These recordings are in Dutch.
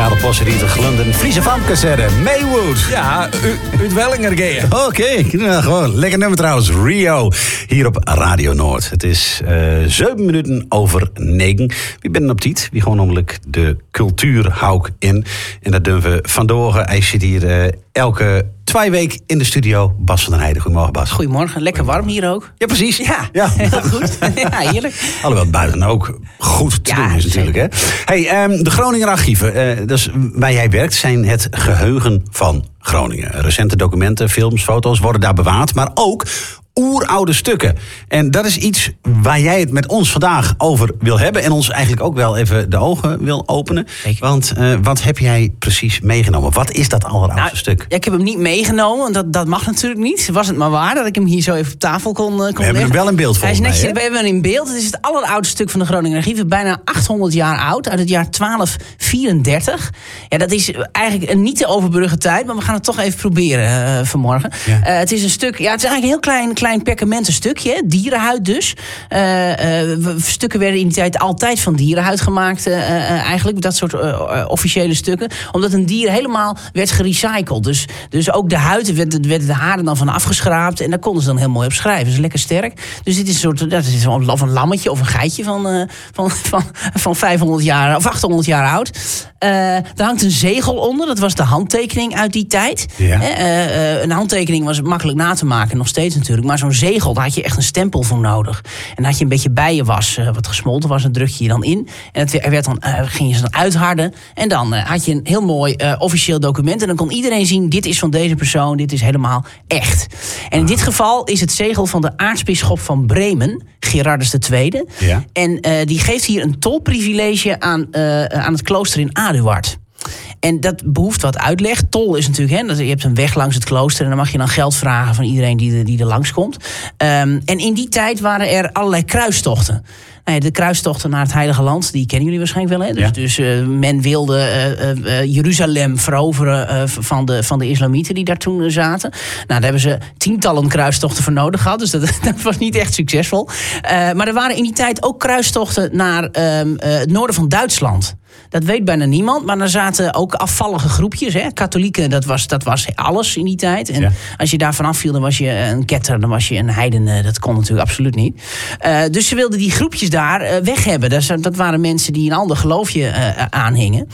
Karel Posserieter, Glunden, Friese Famkazerne, Maywood. Ja, uit Wellinger gaan. Oké, nou, gewoon lekker nummer trouwens. Rio, hier op Radio Noord. Het is 7 minuten over 9. We zijn op tijd. We gaan namelijk de cultuurhauk in. En dat doen we vandoor. Hij zit hier elke 2 weken in de studio. Bas van den Heijden. Goedemorgen, Bas. Goedemorgen. Lekker warm hier ook. Ja, precies. Ja. Heel goed. Ja, heerlijk. Alhoewel het buiten ook goed te doen is natuurlijk. Hè? Hey, de Groninger archieven, dus waar jij werkt, zijn het geheugen van Groningen. Recente documenten, films, foto's worden daar bewaard. Maar ook oeroude stukken. En dat is iets waar jij het met ons vandaag over wil hebben. En ons eigenlijk ook wel even de ogen wil openen. Want wat heb jij precies meegenomen? Wat is dat alleroudste stuk? Ja, ik heb hem niet meegenomen, want dat mag natuurlijk niet. Was het maar waar dat ik hem hier zo even op tafel kon leggen. We hebben hem wel in beeld volgens mij. We hebben hem in beeld. Het is het alleroudste stuk van de Groninger archieven. Bijna 800 jaar oud, uit het jaar 1234. Ja, dat is eigenlijk een niet te overbruggen tijd. Maar we gaan het toch even proberen vanmorgen. Ja. Het is een stuk, ja, het is eigenlijk een heel klein perkamenten stukje, dierenhuid dus. Stukken werden in die tijd altijd van dierenhuid gemaakt, eigenlijk, dat soort officiële stukken. Omdat een dier helemaal werd gerecycled. Dus ook de huid, werden de haren dan van afgeschraapt en daar konden ze dan heel mooi op schrijven. Dat is lekker sterk. Dus dit is een soort, dat is of een lammetje of een geitje van 500 jaar of 800 jaar oud. Daar hangt een zegel onder, dat was de handtekening uit die tijd. Ja. Een handtekening was makkelijk na te maken, nog steeds natuurlijk. Maar zo'n zegel, daar had je echt een stempel voor nodig. En dan had je een beetje bijenwas, wat gesmolten was, en druk je dan in. En ging je ze dan uitharden. En dan had je een heel mooi officieel document. En dan kon iedereen zien, dit is van deze persoon, dit is helemaal echt. En in dit geval is het zegel van de aartsbisschop van Bremen, Gerardus II. Ja. En die geeft hier een tolprivilege aan het klooster in Aduard. En dat behoeft wat uitleg. Tol is natuurlijk, je hebt een weg langs het klooster en dan mag je dan geld vragen van iedereen die er langskomt. En in die tijd waren er allerlei kruistochten. De kruistochten naar het Heilige Land, die kennen jullie waarschijnlijk wel. Hè? Ja. Dus men wilde Jeruzalem veroveren van de islamieten die daar toen zaten. Nou, daar hebben ze tientallen kruistochten voor nodig gehad. Dus dat was niet echt succesvol. Maar er waren in die tijd ook kruistochten naar het noorden van Duitsland. Dat weet bijna niemand, maar er zaten ook afvallige groepjes. Hè. Katholieken, dat was alles in die tijd. En als je daar vanaf viel, dan was je een ketter, dan was je een heiden. Dat kon natuurlijk absoluut niet. Dus ze wilden die groepjes daar weg hebben. Dat waren mensen die een ander geloofje aanhingen.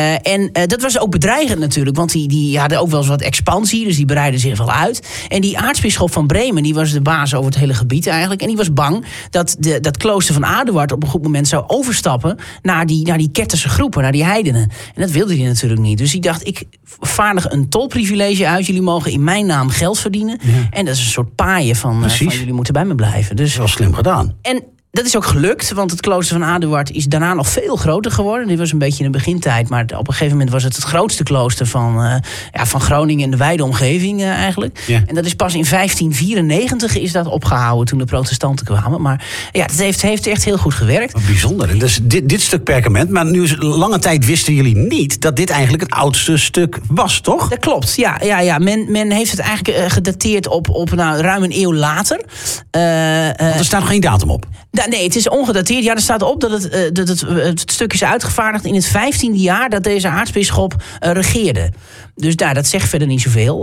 En dat was ook bedreigend natuurlijk, want die hadden ook wel eens wat expansie. Dus die breidden zich wel uit. En die aartsbisschop van Bremen, die was de baas over het hele gebied eigenlijk. En die was bang dat klooster van Aduard op een goed moment zou overstappen naar die ketterse groepen, naar die heidenen. En dat wilde hij natuurlijk niet. Dus hij dacht, ik vaardig een tolprivilege uit. Jullie mogen in mijn naam geld verdienen. Ja. En dat is een soort paaien van jullie moeten bij me blijven. Dus, dat is wel slim gedaan. En dat is ook gelukt, want het klooster van Aduard is daarna nog veel groter geworden. Dit was een beetje in de begintijd, maar op een gegeven moment was het grootste klooster van Groningen en de wijde omgeving eigenlijk. Ja. En dat is pas in 1594 is dat opgehouden toen de protestanten kwamen. Maar ja, het heeft echt heel goed gewerkt. Wat bijzonder. En dus dit stuk perkament, maar nu lange tijd wisten jullie niet dat dit eigenlijk het oudste stuk was, toch? Dat klopt, ja. Men heeft het eigenlijk gedateerd op ruim een eeuw later. Want er staat nog geen datum op. Nee, het is ongedateerd. Ja, er staat op dat het stuk is uitgevaardigd in het 15e jaar dat deze aartsbisschop regeerde. Dus dat zegt verder niet zoveel.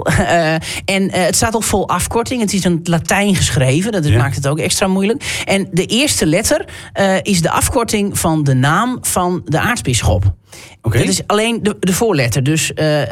En het staat ook vol afkorting. Het is in het Latijn geschreven. Dat maakt het ook extra moeilijk. En de eerste letter is de afkorting van de naam van de aartsbisschop. Okay. Dat is alleen de voorletter. Dus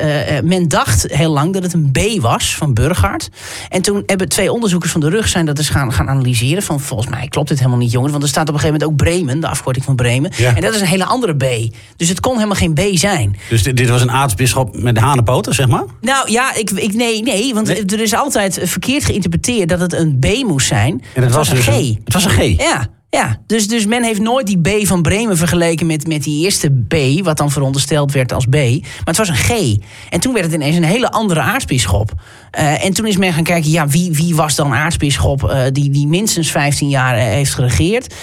men dacht heel lang dat het een B was van Burghardt. En toen hebben 2 onderzoekers van de RUG zijn dat eens gaan analyseren. Van volgens mij klopt dit helemaal niet, jongens. Want er staat op een gegeven moment ook Bremen, de afkorting van Bremen. Ja. En dat is een hele andere B. Dus het kon helemaal geen B zijn. Dus dit was een aartsbisschop met de hanenpoten, zeg maar? Nou ja, nee. Want er is altijd verkeerd geïnterpreteerd dat het een B moest zijn. En het was een G. Het was een G? Ja, dus men heeft nooit die B van Bremen vergeleken met die eerste B, wat dan verondersteld werd als B. Maar het was een G. En toen werd het ineens een hele andere aartsbisschop. En toen is men gaan kijken, wie was dan aartsbisschop die minstens 15 jaar heeft geregeerd.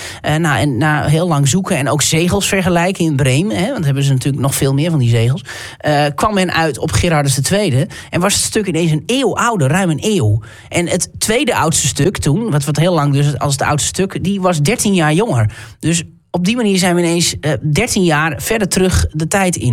Na heel lang zoeken en ook zegels vergelijken in Bremen, want hebben ze natuurlijk nog veel meer van die zegels, kwam men uit op Gerardus II en was het stuk ineens een eeuw ouder, ruim een eeuw. En het tweede oudste stuk toen, wat heel lang dus als het oudste stuk, die was 13 jaar jonger. Dus op die manier zijn we ineens 13 jaar verder terug de tijd in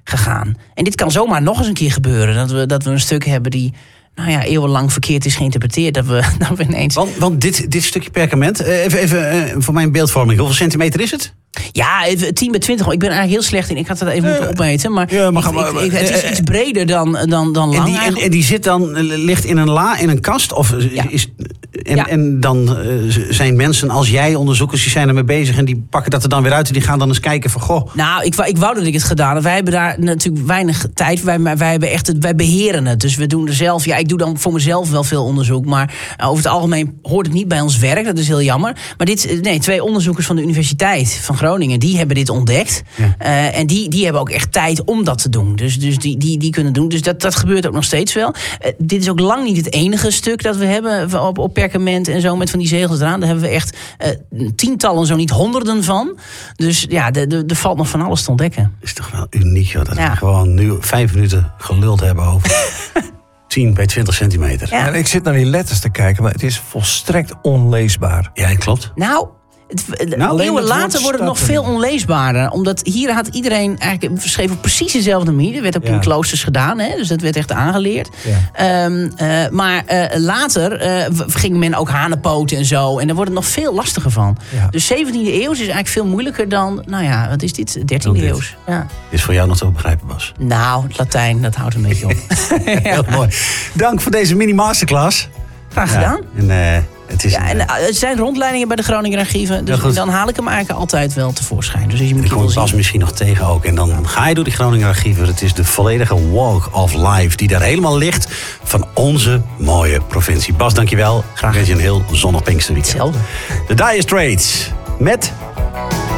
gegaan. En dit kan zomaar nog eens een keer gebeuren. Dat we een stuk hebben die eeuwenlang verkeerd is geïnterpreteerd. Dat we ineens... Want dit stukje perkament, even voor mijn beeldvorming. Hoeveel centimeter is het? Ja, 10 bij 20. Ik ben eigenlijk heel slecht in. Ik had het even moeten opmeten. Maar, het is iets breder dan lang. En die zit dan, ligt in een kast? Of en dan zijn mensen als jij, onderzoekers, die zijn ermee bezig en die pakken dat er dan weer uit en die gaan dan eens kijken van goh. Nou, ik wou dat ik het gedaan had. Wij hebben daar natuurlijk weinig tijd. Wij beheren het. Dus we doen er zelf. Ja, ik doe dan voor mezelf wel veel onderzoek. Maar over het algemeen hoort het niet bij ons werk. Dat is heel jammer. Maar 2 onderzoekers van de Universiteit van Groningen, die hebben dit ontdekt. Ja. En die hebben ook echt tijd om dat te doen. Dus die kunnen doen. Dus dat gebeurt ook nog steeds wel. Dit is ook lang niet het enige stuk dat we hebben op perkament en zo met van die zegels eraan. Daar hebben we echt tientallen, zo niet honderden van. Dus ja, er valt nog van alles te ontdekken. Is toch wel uniek, joh, dat we gewoon nu 5 minuten geluld hebben over 10 bij 20 centimeter. Ja. En ik zit naar die letters te kijken, maar het is volstrekt onleesbaar. Ja, klopt. Eeuwen later wordt het nog veel onleesbaarder. Omdat hier had iedereen eigenlijk schreef op precies dezelfde manier. Dat werd ook in kloosters gedaan. Hè? Dus dat werd echt aangeleerd. Ja. Maar later ging men ook hanenpoten en zo. En daar wordt het nog veel lastiger van. Ja. Dus 17e eeuw is eigenlijk veel moeilijker dan... wat is dit? 13e eeuw. Ja. Is voor jou nog te begrijpen, Bas? Nou, het Latijn, dat houdt een beetje op. Heel mooi. Dank voor deze mini-masterclass. Graag gedaan. Er zijn rondleidingen bij de Groninger Archieven. Dus dan haal ik hem eigenlijk altijd wel tevoorschijn. Dus je komt Bas misschien nog tegen ook. En dan ga je door die Groninger Archieven. Het is de volledige walk of life die daar helemaal ligt van onze mooie provincie. Bas, dankjewel. Graag. Ik wens je een heel zonnig Pinksterweekend. Hetzelfde. De Dire Straits met